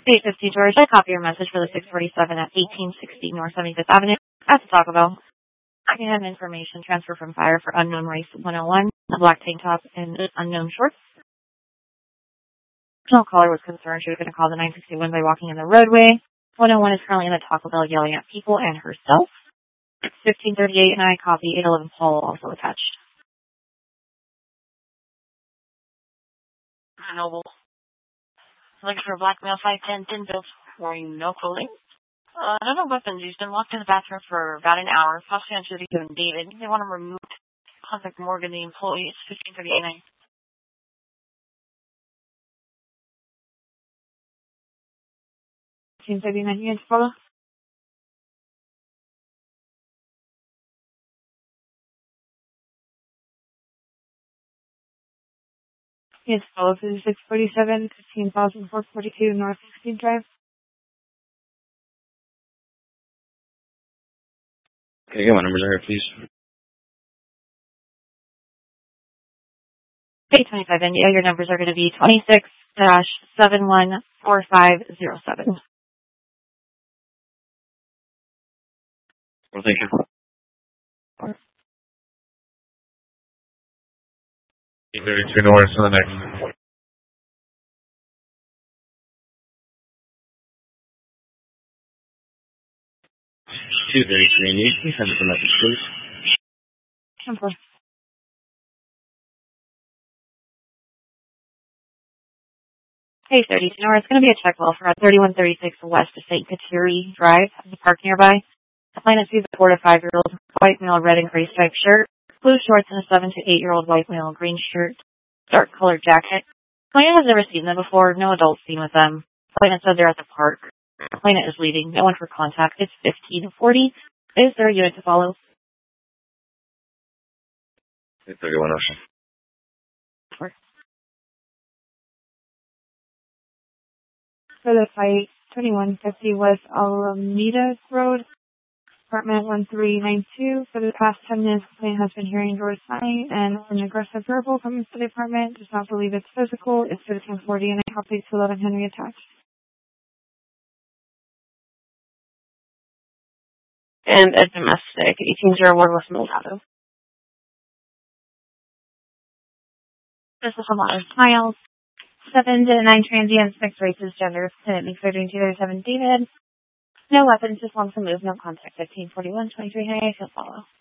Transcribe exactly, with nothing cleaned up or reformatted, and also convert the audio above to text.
eight fifty, George. I copy your message for the six forty-seven at eighteen sixty North seventy-fifth Avenue at the Taco Bell. I have information transfer from fire for unknown race one oh one, a black tank top and unknown shorts. No caller was concerned she was going to call the nine sixty-one by walking in the roadway. one oh one is currently in the Taco Bell yelling at people and herself. fifteen thirty-eight and I copy eight eleven Paul also attached. Noble. Looking for a black male five ten thin built wearing no clothing. Uh, none no weapons. He's been locked in the bathroom for about an hour. Possibly on duty to David. They want him removed. Contact Morgan, the employee. It's fifteen thirty-eight. fifteen thirty-nine, yes, follow. Yes, follow through six forty-seven, fifteen thousand four forty-two North sixteenth Drive. Okay, get my numbers are here, please. eight twenty-five India, your numbers are going to be twenty-six dash seven one four five zero seven. Well, thank you. eight thirty-two North to the next. two thirty-three India, can you send us a message, please? Simple. eight thirty-two North, it's going to be a check well for thirty-one thirty-six West of Saint Kateri Drive, the park nearby. The plaintiff sees a four to five year old white male red and gray striped shirt, blue shorts, and a seven to eight year old white male green shirt, dark colored jacket. Plaintiff has never seen them before, no adults seen with them. Plaintiff said they're at the park. Plaintiff is leaving, no one for contact. It's fifteen forty. Is there a unit to follow? eight thirty-one Ocean. For the fight, twenty-one fifty West Alameda Road, apartment one three nine two. For the past ten minutes, the complainant has been hearing doors slamming and an aggressive verbal from the apartment. Does not believe it's physical. It's fifteen forty and I help to eleven Henry attached. And a domestic, eighteen oh one West Milano. This is a lot of smiles. Seven to nine transients, mixed races, genders, Lieutenant McFadden, two thirty-seven David. No weapons, just long to move, no contact, fifteen forty-one, twenty-three Henry, I feel follow.